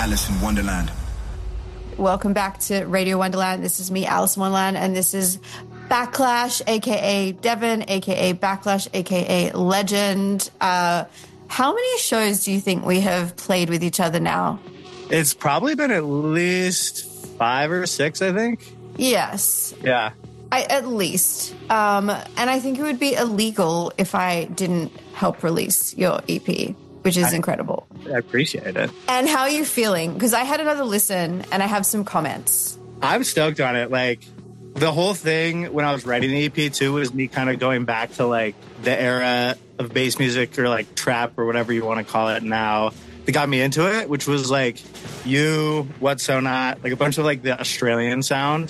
Alice in Wonderland. Welcome back to Radio Wonderland. This is me, Alice in Wonderland, and this is Backlash, aka Devin, aka Backlash, aka Legend. How many shows do you think we have played with each other now? It's probably been at least 5 or 6, I think. Yes. Yeah. At least. And I think it would be illegal if I didn't help release your EP, which is incredible. I appreciate it. And how are you feeling? Because I had another listen and I have some comments. I'm stoked on it. Like, the whole thing when I was writing the EP too was me kind of going back to like the era of bass music or like trap or whatever you want to call it now that got me into it, which was like You, What So Not, like a bunch of like the Australian sound.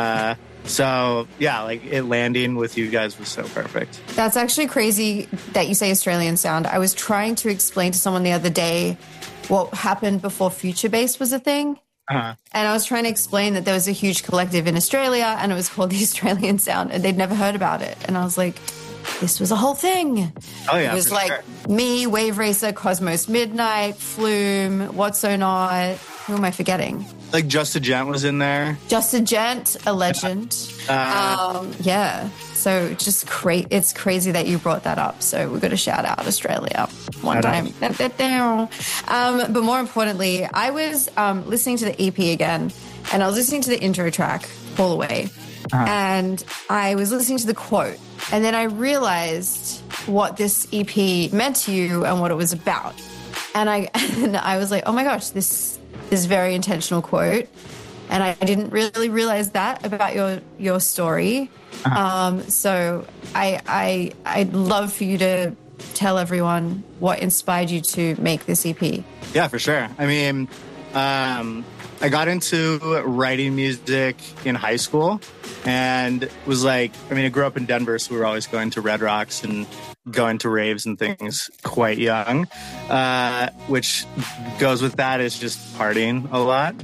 So yeah, like it landing with you guys was so perfect. That's actually crazy that you say Australian sound. I was trying to explain to someone the other day what happened before Future Bass was a thing. Uh-huh. And I was trying to explain that there was a huge collective in Australia and it was called the Australian Sound and they'd never heard about it. And I was like, this was a whole thing. Oh, yeah. It was like me, Wave Racer, Cosmos Midnight, Flume, What So Not. Who am I forgetting? Like Just a Gent was in there. Just a Gent, a legend. Yeah. So just it's crazy that you brought that up. So we've got to shout out Australia one time. But more importantly, I was listening to the EP again and I was listening to the intro track, Fall Away. And I was listening to the quote. And then I realized what this EP meant to you and what it was about. And I was like, oh my gosh, this is a very intentional quote. And I didn't really realize that about your story. So I'd love for you to tell everyone what inspired you to make this EP. Yeah, for sure. I mean, I got into writing music in high school and was like, I grew up in Denver, so we were always going to Red Rocks and going to raves and things quite young, which goes with that is just partying a lot.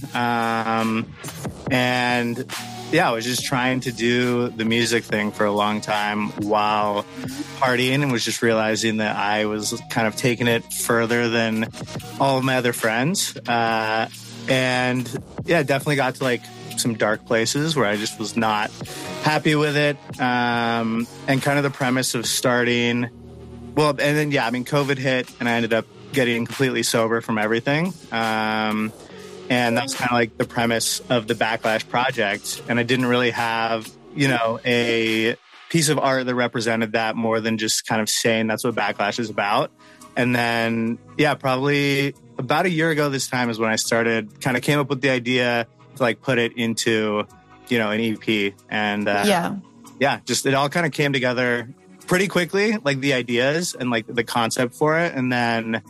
And yeah, I was just trying to do the music thing for a long time while partying and was just realizing that I was kind of taking it further than all of my other friends. And yeah, definitely got to like some dark places where I just was not happy with it. And kind of the premise of starting, well, and then, yeah, COVID hit and I ended up getting completely sober from everything. And that was kind of like the premise of the Backlash project. And I didn't really have, a piece of art that represented that more than just kind of saying that's what Backlash is about. And then, yeah, probably about a year ago this time is when I came up with the idea to like put it into, an EP. And just it all kind of came together pretty quickly, like the ideas and like the concept for it. And then,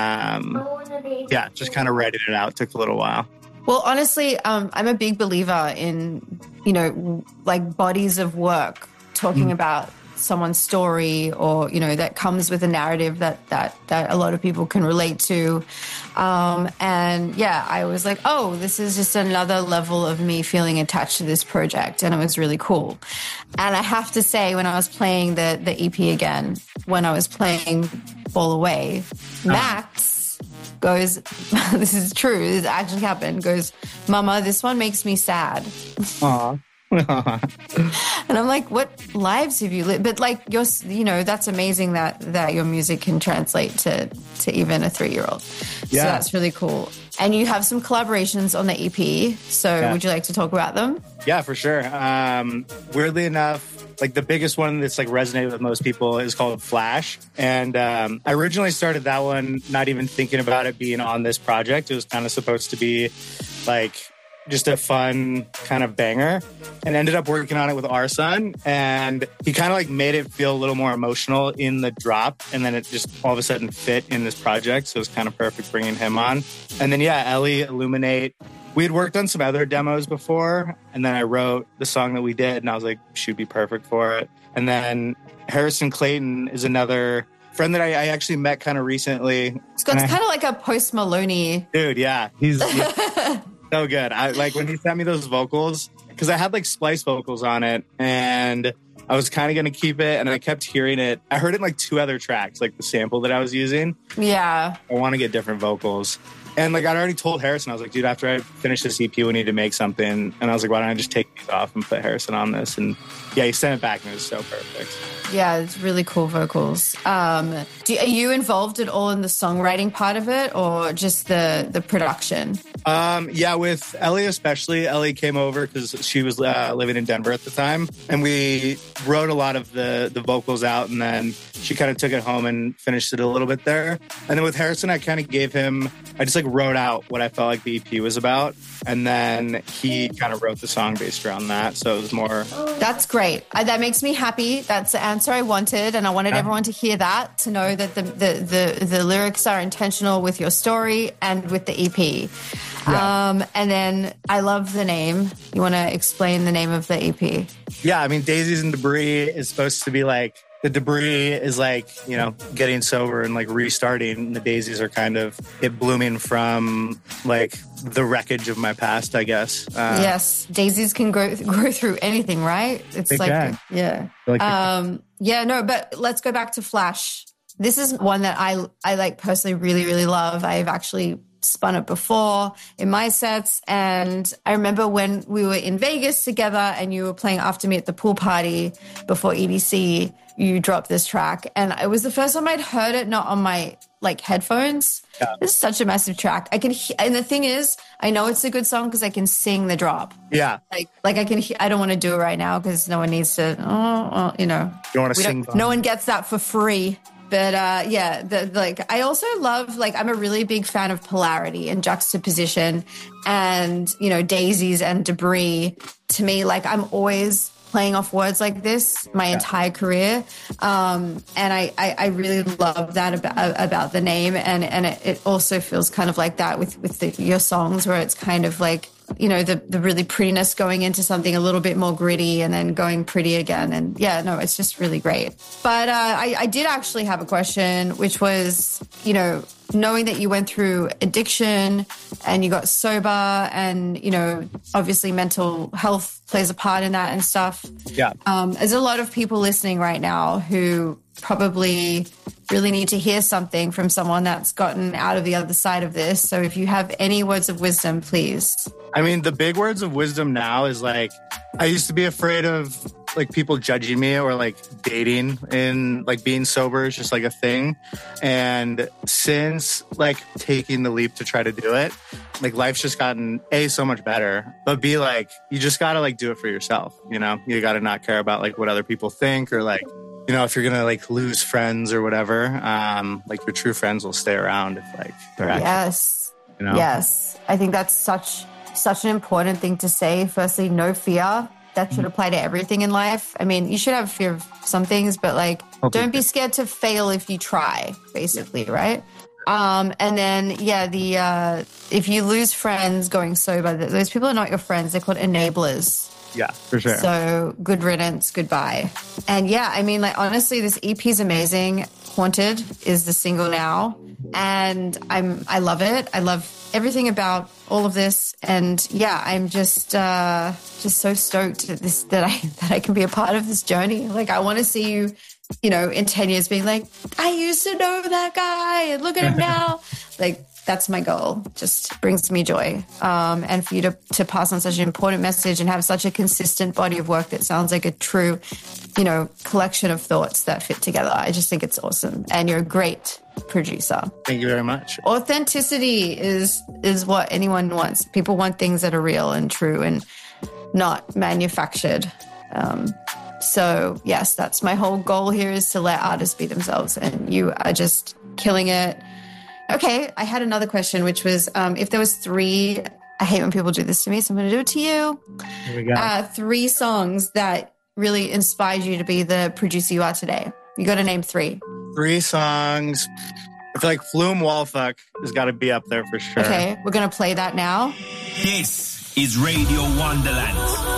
just kind of writing it out took a little while. Well, honestly, I'm a big believer in, like bodies of work talking about someone's story or, that comes with a narrative that a lot of people can relate to. And yeah, I was like, oh, this is just another level of me feeling attached to this project. And it was really cool. And I have to say, when I was playing the EP again, when I was playing Fall Away, Max goes, this is true, this actually happened, goes, Mama, this one makes me sad. Aww. And I'm like, what lives have you lived? But like, that's amazing that your music can translate to even a 3-year-old. Yeah. So that's really cool. And you have some collaborations on the EP. So Would you like to talk about them? Yeah, for sure. Weirdly enough, like the biggest one that's like resonated with most people is called Flash. And I originally started that one not even thinking about it being on this project. It was kind of supposed to be like just a fun kind of banger, and ended up working on it with our son, and he kind of like made it feel a little more emotional in the drop, and then it just all of a sudden fit in this project, so it was kind of perfect bringing him on. And then Ellie, Illuminate, we had worked on some other demos before, and then I wrote the song that we did, and I was like, she'd be perfect for it. And then Harrison Clayton is another friend that I actually met kind of recently. It's kind of like a Post Maloney. Dude, yeah. He's so good. I like when he sent me those vocals, because I had like splice vocals on it and I was kind of going to keep it, and I kept hearing it. I heard it in like 2 other tracks, like the sample that I was using. Yeah. I want to get different vocals. And like I'd already told Harrison, I was like, dude, after I finish this EP, we need to make something. And I was like, why don't I just take these off and put Harrison on this? And yeah, he sent it back and it was so perfect. Yeah, it's really cool vocals. Are you involved at all in the songwriting part of it, or just the production? Yeah, with Ellie especially. Ellie came over because she was living in Denver at the time, and we wrote a lot of the vocals out, and then she kind of took it home and finished it a little bit there. And then with Harrison, I kind of I just like wrote out what I felt like the EP was about, and then he kind of wrote the song based around that. So it was more. That's great. That makes me happy. That's the answer I wanted, and I wanted everyone to hear that, to know that the lyrics are intentional with your story and with the EP. Yeah. And then I love the name. You want to explain the name of the EP? Yeah, I mean, Daisies and Debris is supposed to be like, the debris is like, you know, getting sober and like restarting. The daisies are kind of it blooming from like the wreckage of my past, I guess. Yes, daisies can grow through anything, right? It's like, yeah. Yeah, no, but let's go back to Flash. This is one that I like personally really, really love. I've actually spun it before in my sets. And I remember when we were in Vegas together and you were playing after me at the pool party before EDC, you dropped this track. And it was the first time I'd heard it, not on my like headphones. Yeah. This is such a massive track. I can and the thing is, I know it's a good song because I can sing the drop. Yeah. Like I can I don't want to do it right now because no one needs to, you know. You want to sing? No one gets that for free. But yeah, I also love, like, I'm a really big fan of polarity and juxtaposition and, you know, daisies and debris. To me, like, I'm always playing off words like this my entire career. And I really love that about the name. And it also feels kind of like that with your songs, where it's kind of like, you know, the really prettiness going into something a little bit more gritty and then going pretty again. And yeah, no, it's just really great. But I did actually have a question, which was, you know, knowing that you went through addiction and you got sober and, you know, obviously mental health plays a part in that and stuff. Yeah. There's a lot of people listening right now who probably really need to hear something from someone that's gotten out of the other side of this. So if you have any words of wisdom, please. I mean, the big words of wisdom now is like, I used to be afraid of like people judging me or like dating and like being sober is just like a thing. And since like taking the leap to try to do it, like life's just gotten so much better, but B, like, you just got to like do it for yourself. You know, you got to not care about like what other people think or like, you know, if you're going to like lose friends or whatever, like your true friends will stay around if like they're actually, yes. You know? Yes. I think that's such an important thing to say. Firstly, no fear. That should apply to everything in life. I mean, you should have fear of some things, but like, don't be scared to fail if you try, basically, right? And then, yeah, if you lose friends going sober, those people are not your friends. They're called enablers. Yeah, for sure. So good riddance, goodbye. And yeah, I mean, like, honestly, this EP is amazing. Haunted is the single now. And I love it. I love everything about all of this. And yeah, I'm just so stoked that I can be a part of this journey. Like, I want to see you, you know, in 10 years being like, I used to know that guy and look at him now. Like, that's my goal. Just brings me joy. And for you to pass on such an important message and have such a consistent body of work that sounds like a true, you know, collection of thoughts that fit together. I just think it's awesome. And you're a great producer. Thank you very much. Authenticity is what anyone wants. People want things that are real and true and not manufactured. So yes, that's my whole goal here, is to let artists be themselves, and you are just killing it. Okay, I had another question, which was if there was 3, I hate when people do this to me, so I'm going to do it to you. Here we go. 3 songs that really inspired you to be the producer you are today. You got to name 3. 3 songs. I feel like Flume Wallfuck has got to be up there for sure. Okay, we're going to play that now. This is Radio Wonderland.